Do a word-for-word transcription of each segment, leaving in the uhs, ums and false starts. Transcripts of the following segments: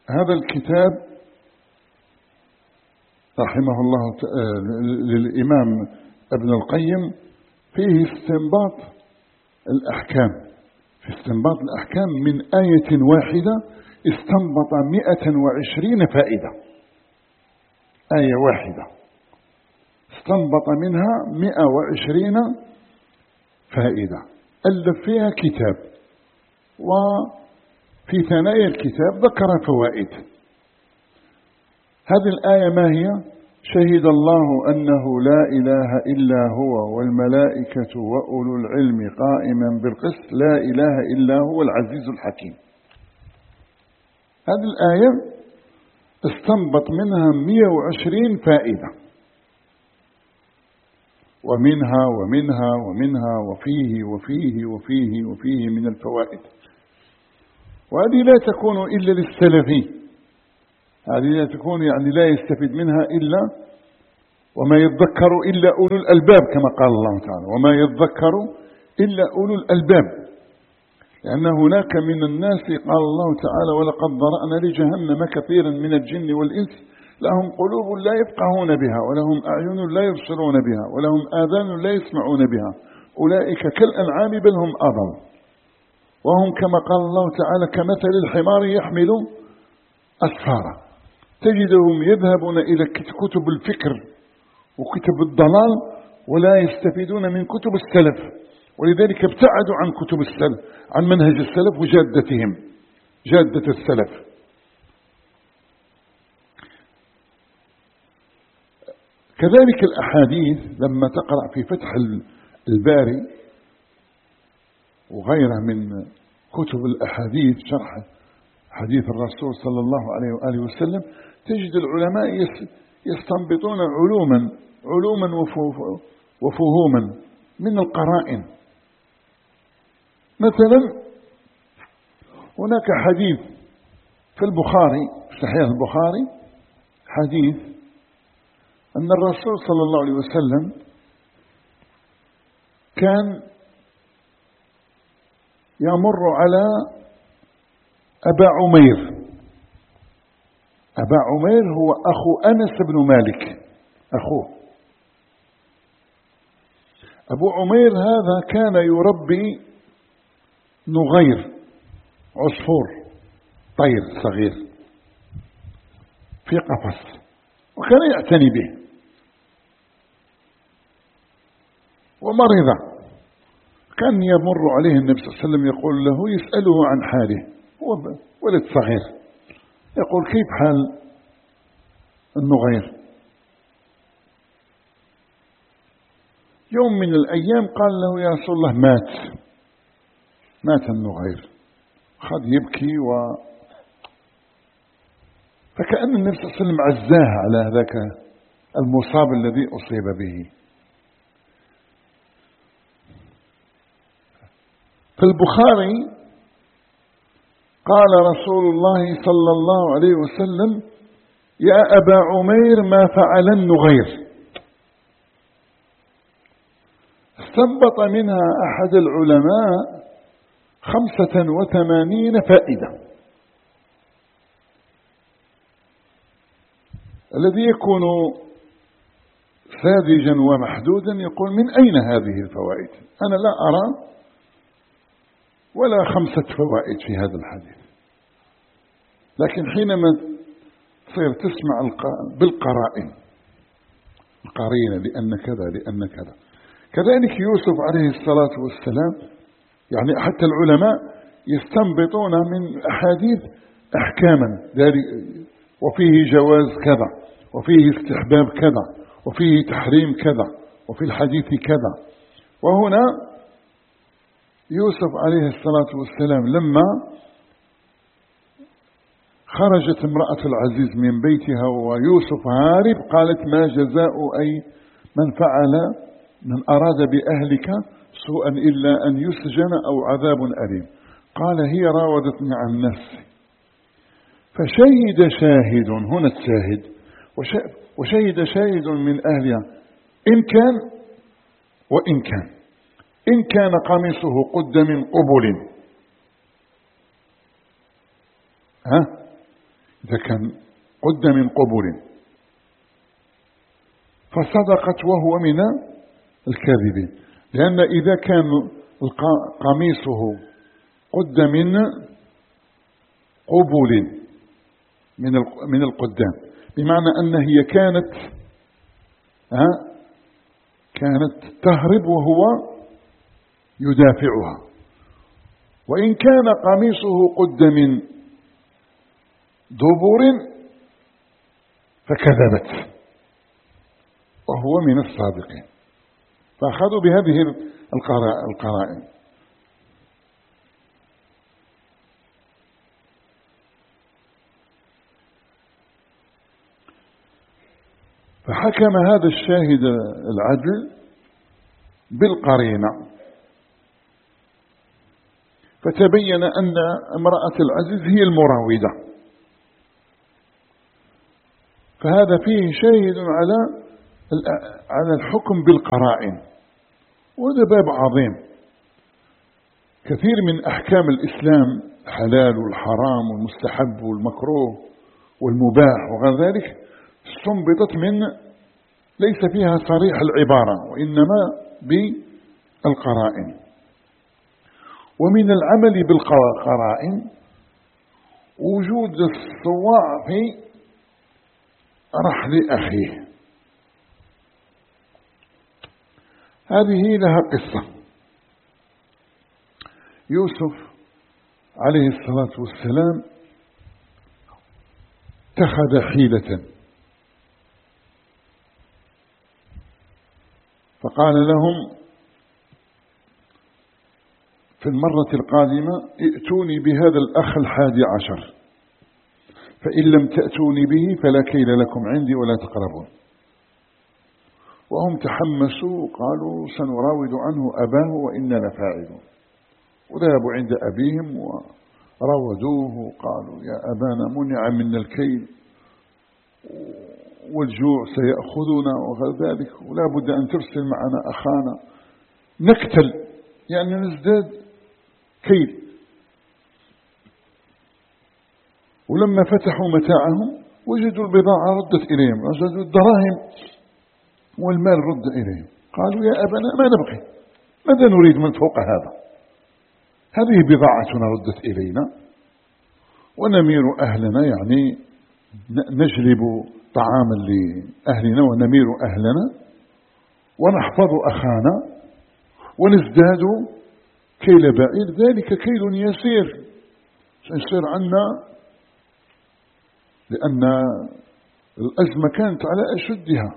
هذا الكتاب رحمه الله للإمام ابن القيم فيه استنباط الأحكام، في استنباط الأحكام من آية واحدة استنبط مئة وعشرين فائدة. آية واحدة استنبط منها مئة وعشرين فائدة، ألف فيها كتاب، وفي ثنايا الكتاب ذكر فوائد. هذه الآية ما هي؟ شهد الله أنه لا إله إلا هو والملائكة وأولو العلم قائما بالقسط لا إله إلا هو العزيز الحكيم. هذه الآية استنبط منها مئة وعشرين فائدة، ومنها ومنها ومنها وفيه وفيه وفيه وفيه من الفوائد. وهذه لا تكون إلا للسلفي، هذه لا تكون يعني لا يستفيد منها إلا وما يذكر إلا أولو الألباب كما قال الله تعالى، وما يذكر إلا أولو الألباب، لأن هناك من الناس قال الله تعالى ولقد ذرأنا لجهنم كثيرا من الجن والإنس لهم قلوب لا يفقهون بها ولهم أعين لا يبصرون بها ولهم آذان لا يسمعون بها أولئك كالأنعام بل هم أضل وهم كما قال الله تعالى كمثل الحمار يحمل أسفارا. تجدهم يذهبون إلى كتب الفكر وكتب الضلال ولا يستفيدون من كتب السلف، ولذلك ابتعدوا عن كتب السلف، عن منهج السلف وجادتهم، جادة السلف. كذلك الأحاديث لما تقرأ في فتح الباري وغيره من كتب الأحاديث شرح حديث الرسول صلى الله عليه وآله وسلم تجد العلماء يستنبطون علوما علوما وفهوما من القرائن. مثلا هناك حديث في البخاري صحيح البخاري حديث أن الرسول صلى الله عليه وسلم كان يمر على أبا عمير. أبا عمير هو أخو أنس بن مالك أخوه. أبو عمير هذا كان يربي نغير عصفور طير صغير في قفص وكان يعتني به، ومرض كان يمر عليه النبي صلى الله عليه وسلم يقول له يسأله عن حاله، هو ولد صغير يقول كيف حال النغير؟ يوم من الأيام قال له يا رسول الله مات مات النغير، خذ يبكي و فكأن النبي صلى الله عليه وسلم عزاه على ذاك المصاب الذي أصيب به. في البخاري قال رسول الله صلى الله عليه وسلم يا أبا عمير ما فعل النغير. استنبط منها أحد العلماء خمسة وثمانين فائدة. الذي يكون ساذجا ومحدودا يقول من أين هذه الفوائد؟ أنا لا أرى ولا خمسة فوائد في هذا الحديث. لكن حينما تصير تسمع بالقرائن القرينة لأن كذا لأن كذا. كذلك يوسف عليه الصلاة والسلام يعني حتى العلماء يستنبطون من أحاديث أحكاما وفيه جواز كذا وفيه استحباب كذا وفيه تحريم كذا وفي الحديث كذا. وهنا يوسف عليه الصلاة والسلام لما خرجت امرأة العزيز من بيتها ويوسف هارب قالت ما جزاء أي من فعل من أراد بأهلك سوءا إلا أن يسجن أو عذاب أليم. قال هي راودتني عن نفسي فشهد شاهد، هنا الشاهد وشهد شاهد من أهلها إن كان وإن كان إن كان قميصه قد من قبل. ها إذا كان قد من قبل فصدقت وهو من الكاذبين، لأن إذا كان قميصه قد من قبل من القدام، بمعنى أن هي كانت ها كانت تهرب وهو يدافعها، وإن كان قميصه قد من دبر فكذبت وهو من الصادقين، فأخذوا بهذه القرائن. فحكم هذا الشاهد العدل بالقرينة، فتبين أن امرأة العزيز هي المراودة، فهذا فيه شاهد على على الحكم بالقرائن، وهذا باب عظيم. كثير من أحكام الإسلام الحلال والحرام والمستحب والمكروه والمباح وغير ذلك استنبطت من ليس فيها صريح العبارة، وإنما بالقرائن. ومن العمل بالقرائن وجود الصواع في رحل أخيه، هذه لها قصة. يوسف عليه الصلاة والسلام اتخذ حيلة، فقال لهم في المرة القادمة ائتوني بهذا الأخ الحادي عشر، فإن لم تأتوني به فلا كيل لكم عندي ولا تقربون. وهم تحمسوا وقالوا سنراود عنه أباه وإنا لفاعلون، وذهبوا عند أبيهم وراودوه وقالوا يا أبانا منع منا الكيل والجوع سيأخذنا وغير ذلك، ولا بد أن ترسل معنا أخانا نكتل، يعني نزداد كيل. ولما فتحوا متاعهم وجدوا البضاعة ردت إليهم، وجدوا الدراهم والمال رد إليهم، قالوا يا أبانا ما نبغي، ماذا نريد من فوق هذا؟ هذه بضاعتنا ردت إلينا ونمير أهلنا، يعني نجلب طعاما لأهلنا ونمير أهلنا ونحفظ أخانا ونزداد كيل بعير، ذلك كيل يسير سيصير عنا، لأن الأزمة كانت على أشدها.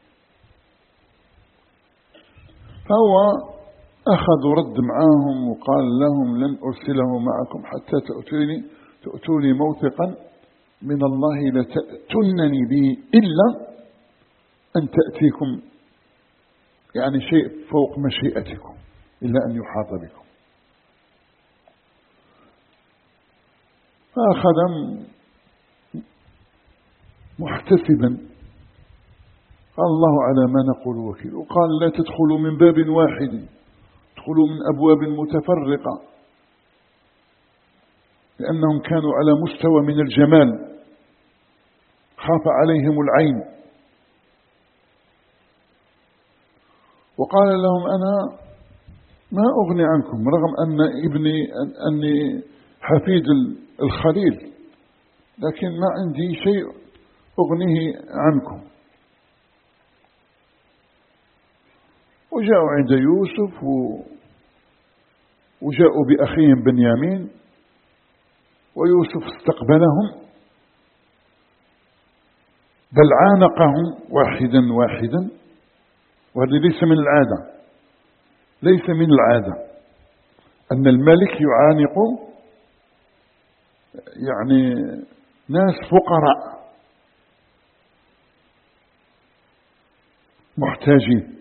فهو أخذ رد معهم وقال لهم لن أرسله معكم حتى تأتوني تأتوني موثقا من الله لتأتونني به إلا أن تأتيكم، يعني شيء فوق مشيئتكم، إلا أن يحاط بكم. فأخذ محتسبا، قال الله على ما نقول وكيل، وقال لا تدخلوا من باب واحد، ادخلوا من أبواب متفرقة، لأنهم كانوا على مستوى من الجمال خاف عليهم العين. وقال لهم أنا ما أغني عنكم، رغم أن ابني أني حفيد الخليل، لكن ما عندي شيء أغنيه عنكم. وجاءوا عند يوسف وجاءوا بأخيهم بنيامين، ويوسف استقبلهم بل عانقهم واحدا واحدا، وهذا ليس من العادة، ليس من العادة أن الملك يعانق يعني ناس فقراء محتاجين،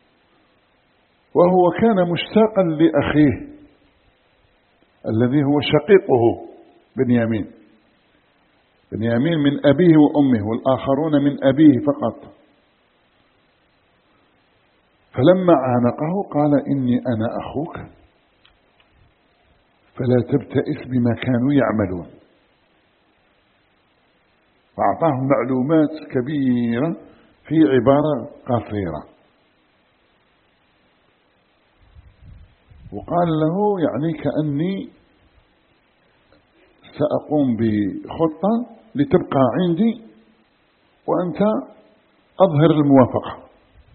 وهو كان مشتاقا لأخيه الذي هو شقيقه بنيامين. بنيامين من أبيه وأمه، والآخرون من أبيه فقط. فلما عانقه قال إني أنا أخوك فلا تبتئس بما كانوا يعملون. وأعطاهم معلومات كبيرة في عبارة قصيرة، وقال له يعني كأني سأقوم بخطة لتبقى عندي وأنت أظهر الموافقة.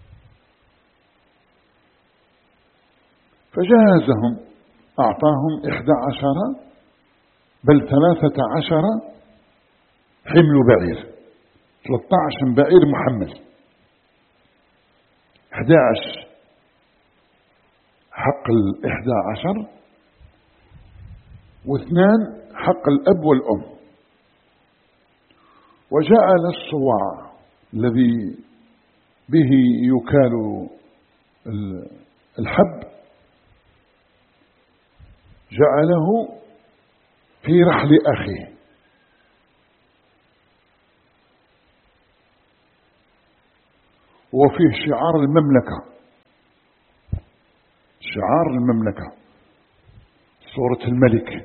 فجهزهم، أعطاهم إحدى عشر بل ثلاثة عشر حمل بعير، ثلاثة عشر بعير محمل، أحد عشر حق الإحدى عشر واثنان حق الأب والأم. وجعل الصواع الذي به يكال الحب جعله في رحل أخيه، وفيه شعار المملكة، شعار المملكة صورة الملك،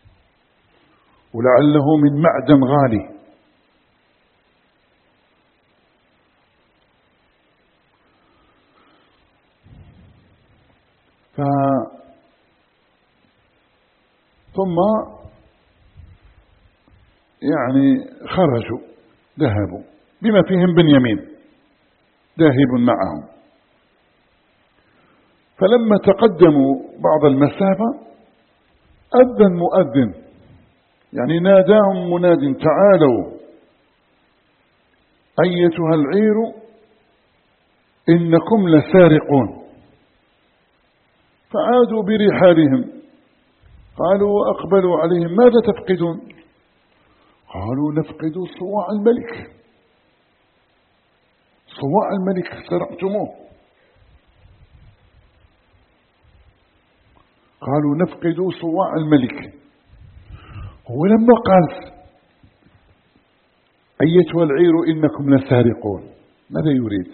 ولعله من معدن غالي. ف ثم يعني خرجوا، ذهبوا بما فيهم بنيامين ذاهب معهم. فلما تقدموا بعض المسافة أذن مؤذن، يعني ناداهم مناد: تعالوا أيتها العير إنكم لسارقون. فعادوا برحالهم، قالوا وأقبلوا عليهم: ماذا تفقدون؟ قالوا: نفقد صواع الملك، صواع الملك سرقتموه. قالوا: نفقد صواع الملك. ولما قال أيتها العير إنكم لسارقون، ماذا يريد؟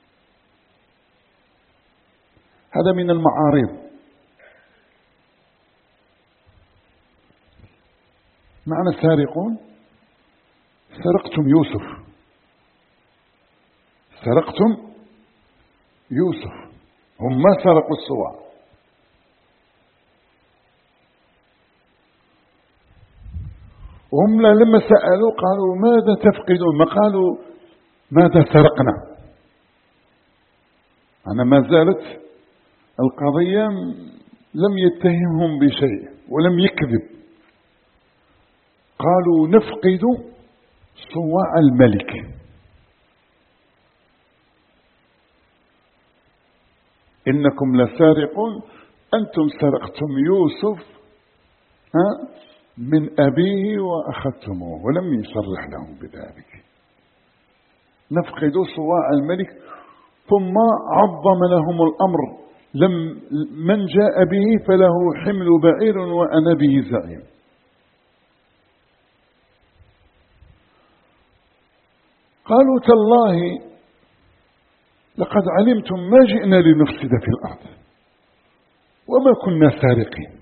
هذا من المعارض. معنى سارقون: سرقتم يوسف، سرقتم يوسف، هم ما سرقوا الصواع. وهم لما سألوا قالوا: ماذا تفقدون؟ ما قالوا ماذا سرقنا. أنا ما زالت القضية لم يتهمهم بشيء ولم يكذب. قالوا: نفقد صواع الملك، إنكم لسارقون، أنتم سرقتم يوسف ها من أبيه وأخذتموه، ولم يصرح لهم بذلك. نفقد صواع الملك. ثم عظم لهم الأمر: لم من جاء به فله حمل بعير وأنا به زعيم. قالوا: تالله لقد علمتم ما جئنا لنفسد في الأرض وما كنا سارقين.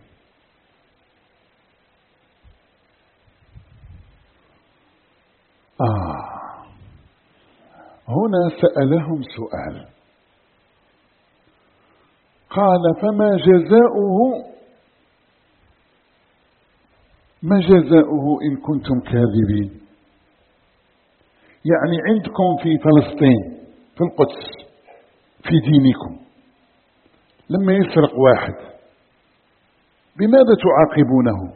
آه هنا سألهم سؤال، قال: فما جزاؤه ما جزاؤه إن كنتم كاذبين؟ يعني عندكم في فلسطين في القدس في دينكم لما يسرق واحد بماذا تعاقبونه؟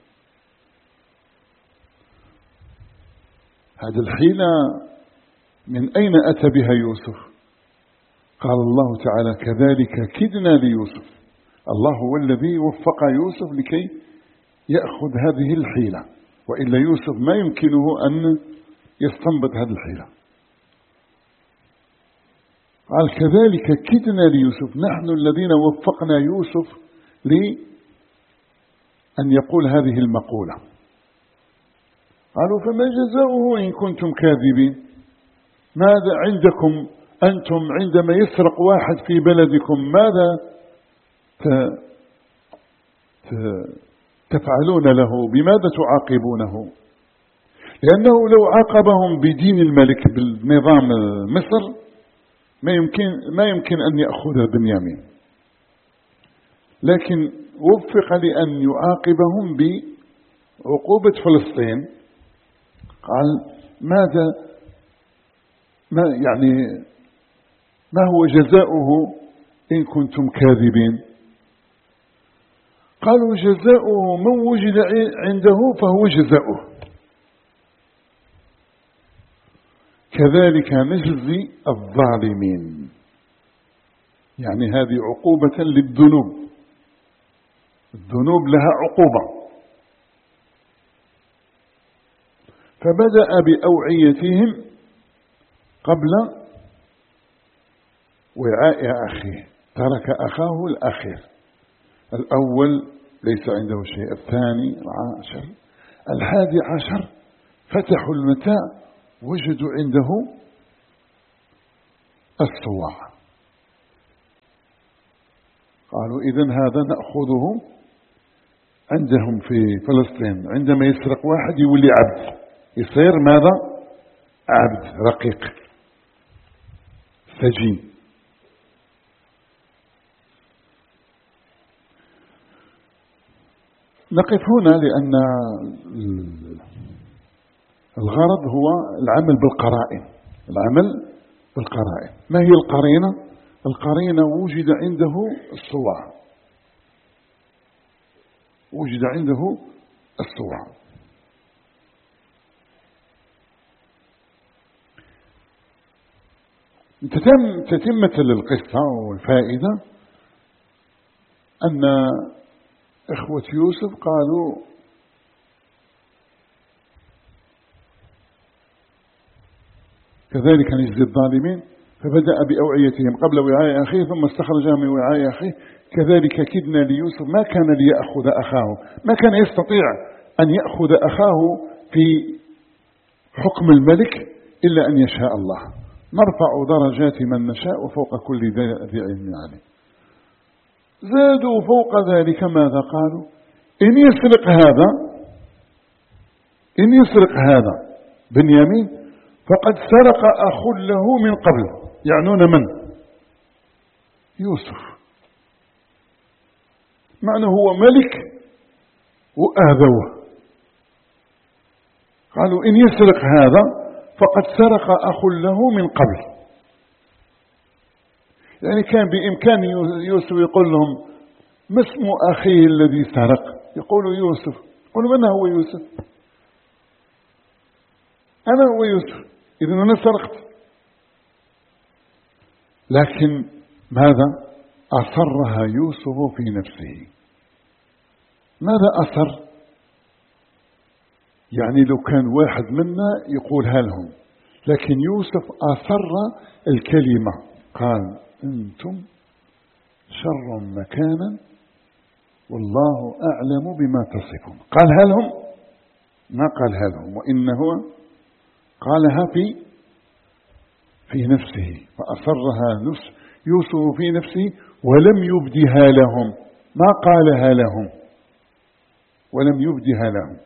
هذه الحيلة من أين أتى بها يوسف؟ قال الله تعالى: كذلك كدنا ليوسف. الله هو الذي وفق يوسف لكي يأخذ هذه الحيلة، وإلا يوسف ما يمكنه أن يستنبط هذه الحيلة. قال: كذلك كدنا ليوسف، نحن الذين وفقنا يوسف لأن يقول هذه المقولة. قالوا: فما جزاؤه إن كنتم كاذبين؟ ماذا عندكم أنتم عندما يسرق واحد في بلدكم ماذا تفعلون له؟ بماذا تعاقبونه؟ لأنه لو عاقبهم بدين الملك بالنظام مصر ما يمكن ما يمكن أن يأخذ بنيامين، لكن وفق لأن يعاقبهم بعقوبة فلسطين. قال ماذا ما يعني ما هو جزاؤه إن كنتم كاذبين؟ قالوا جزاؤه من وجد عنده فهو جزاؤه، كذلك نجزي الظالمين. يعني هذه عقوبة للذنوب، الذنوب لها عقوبة. فبدأ بأوعيتهم قبل وعاء أخيه، ترك أخاه الأخير، الأول ليس عنده شيء، الثاني عشر، الحادي عشر فتحوا المتاع وجدوا عنده الصواع. قالوا إذن هذا نأخذه عندهم في فلسطين، عندما يسرق واحد يولي عبد، يصير ماذا؟ عبد رقيق سجين. نقف هنا لأن الغرض هو العمل بالقرائن، العمل بالقرائن. ما هي القرينة؟ القرينة وجد عنده الصواع، وجد عنده الصواع. تتمة للقصة والفائدة أن إخوة يوسف قالوا كذلك نجزي الظالمين، فبدأ بأوعيتهم قبل وعاء أخيه ثم استخرجها من وعاء أخيه، كذلك كدنا ليوسف ما كان ليأخذ أخاه، ما كان يستطيع أن يأخذ أخاه في حكم الملك إلا أن يشاء الله، نرفع درجات من نشاء وفوق كل ذي علم عليم. زادوا فوق ذلك ماذا قالوا؟ إن يسرق هذا إن يسرق هذا بنيامين فقد سرق أخ له من قبل، يعنون من؟ يوسف. معنى هو ملك وآذوه. قالوا إن يسرق هذا فقد سرق أخ له من قبل. يعني كان بإمكان يوسف يقول لهم ما اسم أخيه الذي سرق؟ يقولوا يوسف. يقولوا من هو يوسف؟ أنا هو يوسف، إذن أنا سرقت. لكن ماذا؟ أصرها يوسف في نفسه. ماذا أصر؟ يعني لو كان واحد منا يقولها لهم، لكن يوسف أصر الكلمة، قال أنتم شر مكانا والله أعلم بما تصفون. قالها لهم؟ ما قالها لهم، وإنه قالها في في نفسه، فأصرها يوسف في نفسه ولم يبدها لهم، ما قالها لهم ولم يبدها لهم.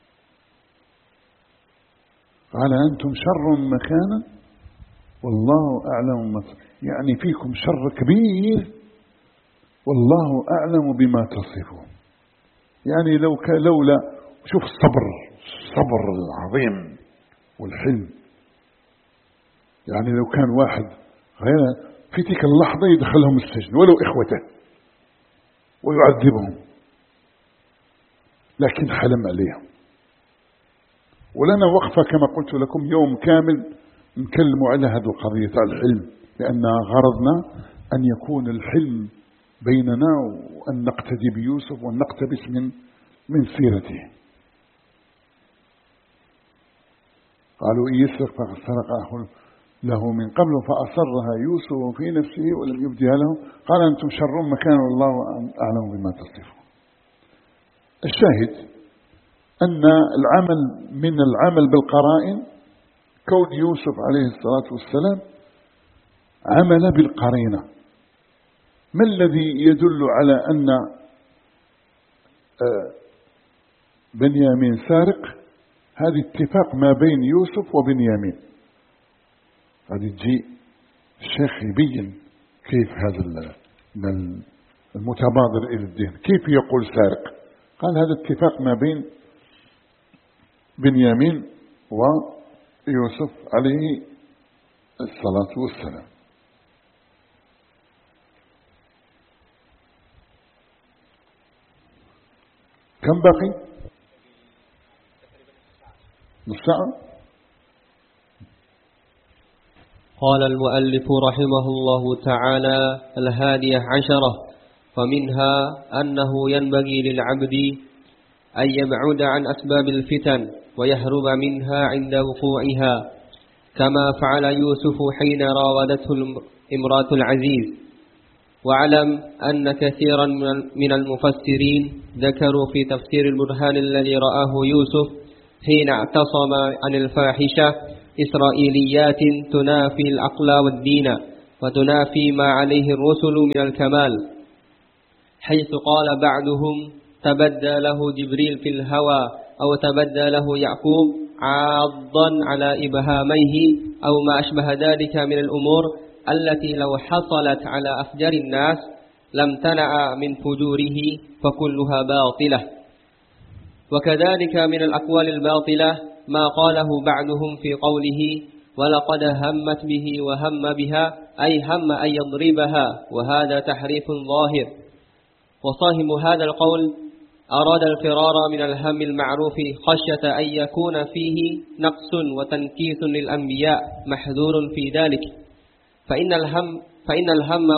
قال أنتم شر مكانا والله أعلم ما تصفون، يعني فيكم شر كبير والله أعلم بما تصفون. يعني لو لولا شوف الصبر الصبر العظيم والحلم، يعني لو كان واحد غير في تلك اللحظة يدخلهم السجن ولو إخوته ويعذبهم، لكن حلم عليهم. ولنا وقفة كما قلت لكم يوم كامل نتكلم على هذه القضية على الحلم، لأن غرضنا أن يكون الحلم بيننا وأن نقتدي بيوسف وأن نقتبس من من سيرته. قالوا إن يسرق فقد سرق أخ له من قبل فأصرها يوسف في نفسه ولم يبدها له، قال أنتم شر مكان والله أعلم بما تصفون. الشاهد أن العمل من العمل بالقرائن، كون يوسف عليه الصلاة والسلام عمل بالقرينة. ما الذي يدل على أن بنيامين سارق؟ هذه اتفاق ما بين يوسف وبنيامين. هذه تجي الشيخ يبين كيف هذا المتبادر إلى الدين كيف يقول سارق. قال هذا اتفاق ما بين بنيامين ويوسف عليه الصلاة والسلام. كم بقي؟ نص ساعة. قال المؤلف رحمه الله تعالى: الهادية عشرة، ومنها أنه ينبغي للعبد أن يبعد عن أسباب الفتن ويهرب منها عند وقوعها، كما فعل يوسف حين راودته امرأة العزيز. واعلم أن كثيرا من المفسرين ذكروا في تفسير البرهان الذي رآه يوسف حين اعتصم عن الفاحشة إسرائيليات تنافي العقل والدين وتنافي ما عليه الرسل من الكمال، حيث قال بعضهم تبدى له جبريل في الهوى، أو تبدى له يعقوب عاضا على إبهاميه، أو ما أشبه ذلك من الأمور التي لو حصلت على أفجر الناس لم تنع من فجوره فكلها باطلة. وكذلك من الأقوال الباطلة ما قاله بعضهم في قوله ولقد همت به وهم بها، أي هم أن يضربها، وهذا تحريف ظاهر. وصاحب هذا القول أراد الفرار من الهم المعروف خشية أن يكون فيه نقص وتنكيس للأنبياء، محذور في ذلك، فإن الهم, فإن الهم